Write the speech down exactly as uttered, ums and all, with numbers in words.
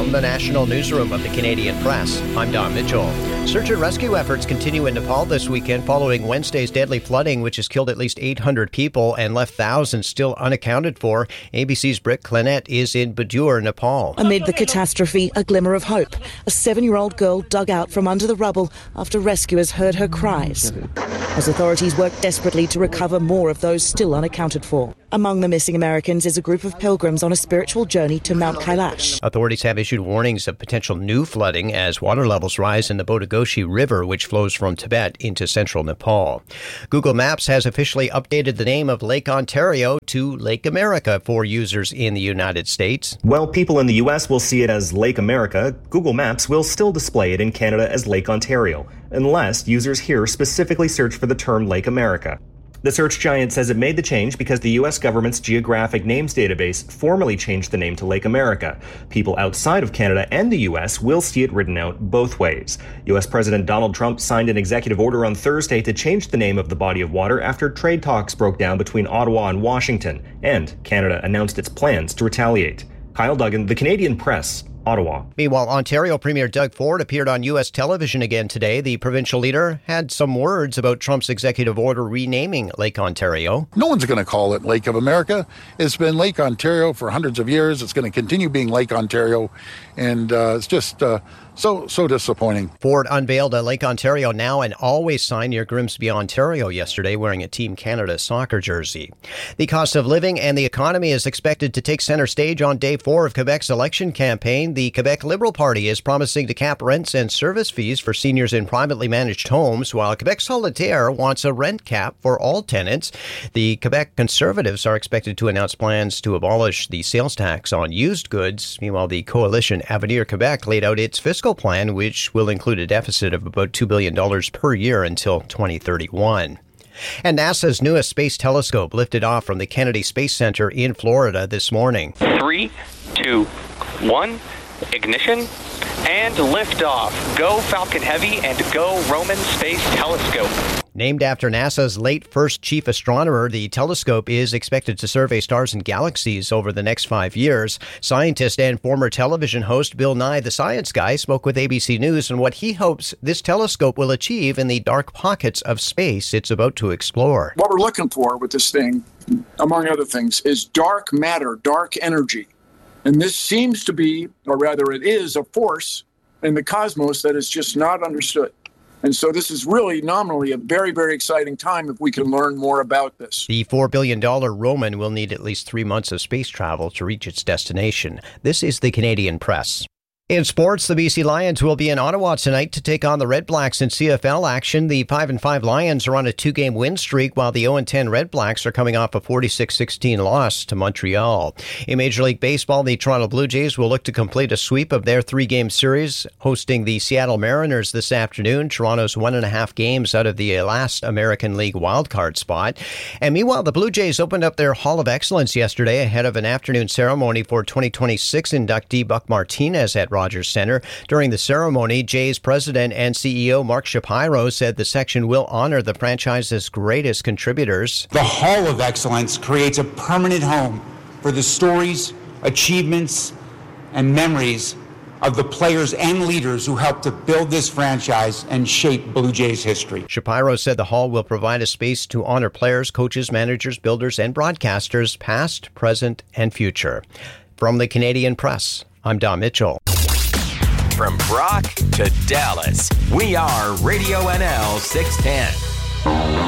From the National Newsroom of the Canadian Press, I'm Don Mitchell. Search and rescue efforts continue in Nepal this weekend following Wednesday's deadly flooding, which has killed at least eight hundred people and left thousands still unaccounted for. A B C's Britt Clinette is in Badur, Nepal. Amid the catastrophe, a glimmer of hope. A seven-year-old girl dug out from under the rubble after rescuers heard her cries, as authorities work desperately to recover more of those still unaccounted for. Among the missing Americans is a group of pilgrims on a spiritual journey to Mount Kailash. Authorities have issued warnings of potential new flooding as water levels rise in the Bodhgoshi River, which flows from Tibet into central Nepal. Google Maps has officially updated the name of Lake Ontario to Lake America for users in the United States. While people in the U S will see it as Lake America, Google Maps will still display it in Canada as Lake Ontario, unless users here specifically search for the term Lake America. The search giant says it made the change because the U S government's Geographic Names database formally changed the name to Lake America. People outside of Canada and the U S will see it written out both ways. U S President Donald Trump signed an executive order on Thursday to change the name of the body of water after trade talks broke down between Ottawa and Washington, and Canada announced its plans to retaliate. Kyle Duggan, The Canadian Press, Ottawa. Meanwhile, Ontario Premier Doug Ford appeared on U S television again today. The provincial leader had some words about Trump's executive order renaming Lake Ontario. No one's going to call it Lake of America. It's been Lake Ontario for hundreds of years. It's going to continue being Lake Ontario, and uh, it's just uh, so, so disappointing. Ford unveiled a Lake Ontario Now and Always sign near Grimsby, Ontario yesterday, wearing a Team Canada soccer jersey. The cost of living and the economy is expected to take center stage on day four of Quebec's election campaign. The Quebec Liberal Party is promising to cap rents and service fees for seniors in privately managed homes, while Quebec Solidaire wants a rent cap for all tenants. The Quebec Conservatives are expected to announce plans to abolish the sales tax on used goods. Meanwhile, the coalition Avenir Quebec laid out its fiscal plan, which will include a deficit of about two billion dollars per year until twenty thirty-one. And NASA's newest space telescope lifted off from the Kennedy Space Center in Florida this morning. Three, two, one, ignition, and liftoff. Go Falcon Heavy and go Roman Space Telescope. Named after NASA's late first chief astronomer, the telescope is expected to survey stars and galaxies over the next five years. Scientist and former television host Bill Nye, the Science Guy, spoke with A B C News on what he hopes this telescope will achieve in the dark pockets of space it's about to explore. What we're looking for with this thing, among other things, is dark matter, dark energy. And this seems to be, or rather it is, a force in the cosmos that is just not understood. And so this is really nominally a very, very exciting time if we can learn more about this. The four billion dollars Roman will need at least three months of space travel to reach its destination. This is the Canadian Press. In sports, the B C Lions will be in Ottawa tonight to take on the Red Blacks in C F L action. The five and five Lions are on a two-game win streak, while the oh and ten Red Blacks are coming off a forty-six sixteen loss to Montreal. In Major League Baseball, the Toronto Blue Jays will look to complete a sweep of their three-game series, hosting the Seattle Mariners this afternoon. Toronto's one and a half games out of the last American League wildcard spot. And meanwhile, the Blue Jays opened up their Hall of Excellence yesterday ahead of an afternoon ceremony for twenty twenty-six inductee Buck Martinez at Rogers Center. During the ceremony, Jays president and C E O Mark Shapiro said the section will honor the franchise's greatest contributors. The Hall of Excellence creates a permanent home for the stories, achievements, and memories of the players and leaders who helped to build this franchise and shape Blue Jays history. Shapiro said the hall will provide a space to honor players, coaches, managers, builders, and broadcasters, past, present, and future. From the Canadian Press, I'm Don Mitchell. From Brock to Dallas, we are Radio N L six ten.